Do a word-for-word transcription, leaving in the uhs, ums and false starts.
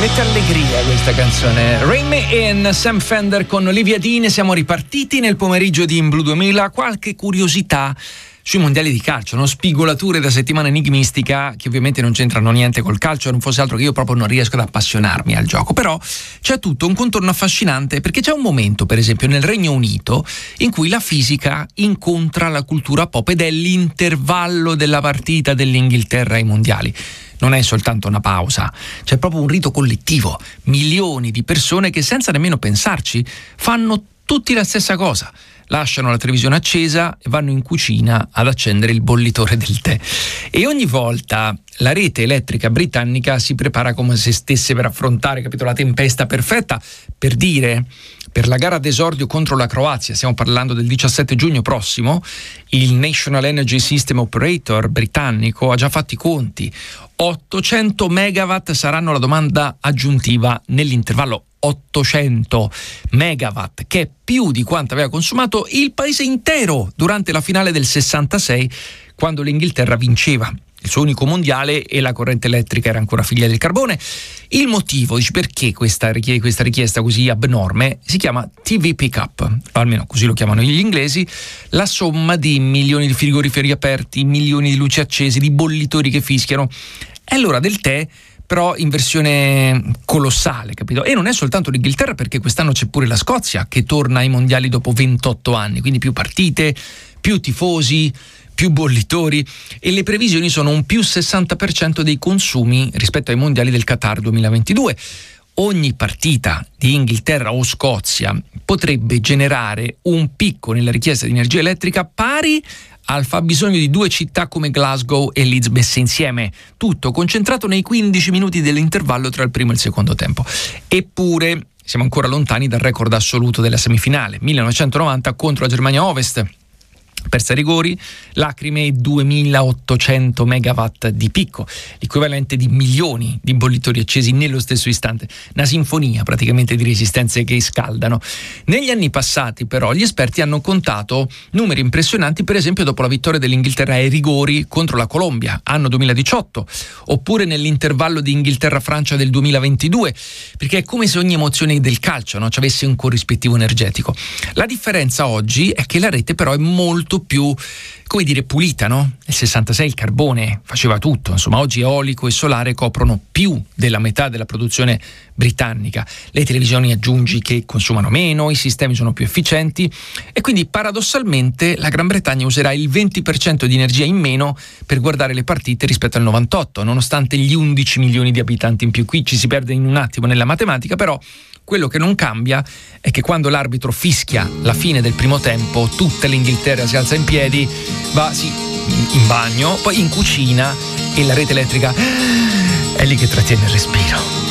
mette allegria questa canzone. Rain Me e Sam Fender con Olivia Dean. Siamo ripartiti nel pomeriggio di In Blue duemila. Qualche curiosità sui mondiali di calcio, no? Spigolature da settimana enigmistica che ovviamente non c'entrano niente col calcio, non fosse altro che io proprio non riesco ad appassionarmi al gioco. Però c'è tutto un contorno affascinante, perché c'è un momento, per esempio nel Regno Unito, in cui la fisica incontra la cultura pop ed è l'intervallo della partita dell'Inghilterra ai mondiali. Non è soltanto una pausa, c'è proprio un rito collettivo, milioni di persone che senza nemmeno pensarci fanno tutti la stessa cosa. Lasciano la televisione accesa e vanno in cucina ad accendere il bollitore del tè. E ogni volta la rete elettrica britannica si prepara come se stesse per affrontare, capito, la tempesta perfetta. Per dire, per la gara d'esordio contro la Croazia, stiamo parlando del diciassette giugno prossimo, il National Energy System Operator britannico ha già fatto i conti. ottocento megawatt saranno la domanda aggiuntiva nell'intervallo. ottocento megawatt, che è più di quanto aveva consumato il paese intero durante la finale del sessantasei, quando l'Inghilterra vinceva il suo unico mondiale e la corrente elettrica era ancora figlia del carbone. Il motivo, dice, perché questa richiesta, questa richiesta così abnorme, si chiama T V Pickup, almeno così lo chiamano gli inglesi, la somma di milioni di frigoriferi aperti, milioni di luci accesi, di bollitori che fischiano. È l'ora del tè, però in versione colossale, capito? E non è soltanto l'Inghilterra, perché quest'anno c'è pure la Scozia che torna ai mondiali dopo ventotto anni, quindi più partite, più tifosi, più bollitori, e le previsioni sono un più sessanta per cento dei consumi rispetto ai mondiali del Qatar duemilaventidue. Ogni partita di Inghilterra o Scozia potrebbe generare un picco nella richiesta di energia elettrica pari al fabbisogno di due città come Glasgow e Leeds messe insieme, tutto concentrato nei quindici minuti dell'intervallo tra il primo e il secondo tempo. Eppure siamo ancora lontani dal record assoluto della semifinale, millenovecentonovanta contro la Germania Ovest. Persa ai rigori, lacrime e duemilaottocento megawatt di picco, l'equivalente di milioni di bollitori accesi nello stesso istante, una sinfonia praticamente di resistenze che scaldano. Negli anni passati però gli esperti hanno contato numeri impressionanti, per esempio dopo la vittoria dell'Inghilterra ai rigori contro la Colombia, anno duemiladiciotto, oppure nell'intervallo di Inghilterra-Francia del duemilaventidue, perché è come se ogni emozione del calcio, no, ci avesse un corrispettivo energetico. La differenza oggi è che la rete però è molto più, come dire, pulita, no? Nel sessantasei il carbone faceva tutto, insomma oggi eolico e solare coprono più della metà della produzione britannica. Le televisioni aggiungi che consumano meno, i sistemi sono più efficienti e quindi paradossalmente la Gran Bretagna userà il venti per cento di energia in meno per guardare le partite rispetto al novantotto, nonostante gli undici milioni di abitanti in più. Qui ci si perde in un attimo nella matematica, però quello che non cambia è che quando l'arbitro fischia la fine del primo tempo, tutta l'Inghilterra si alza in piedi, va sì, in bagno, poi in cucina e la rete elettrica è lì che trattiene il respiro.